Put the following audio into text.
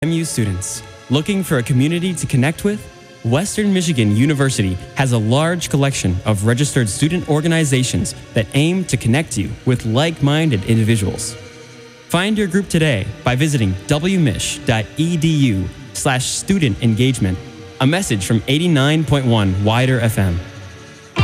MU students, looking for a community to connect with? Western Michigan University has a large collection of registered student organizations that aim to connect you with like-minded individuals. Find your group today by visiting wmich.edu/student engagement. A message from 89.1 Wider FM.